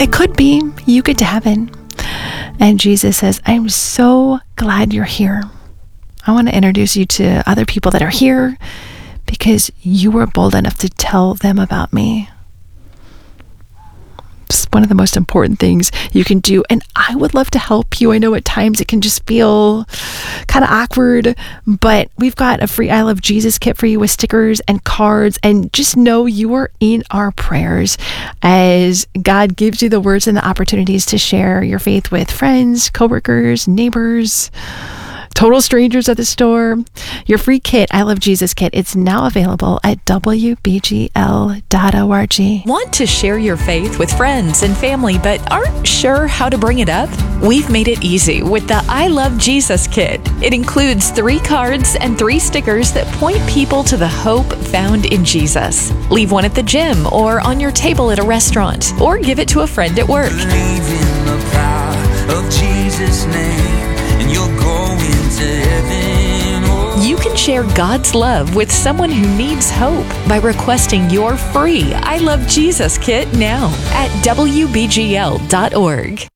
It could be you get to heaven and Jesus says, I'm so glad you're here. I want to introduce you to other people that are here because you were bold enough to tell them about me. It's one of the most important things you can do. And I would love to help you. I know at times it can just feel kind of awkward, but we've got a free I Love Jesus kit for you with stickers and cards. And just know you are in our prayers as God gives you the words and the opportunities to share your faith with friends, coworkers, neighbors, total strangers at the store. Your free kit, I Love Jesus kit, it's now available at wbgl.org. Want to share your faith with friends and family but aren't sure how to bring it up? We've made it easy with the I Love Jesus kit. It includes 3 cards and 3 stickers that point people to the hope found in Jesus. Leave one at the gym or on your table at a restaurant, or give it to a friend at work. Believe in the power of Jesus' name, and you're going to heaven. Oh. You can share God's love with someone who needs hope by requesting your free I Love Jesus kit now at wbgl.org.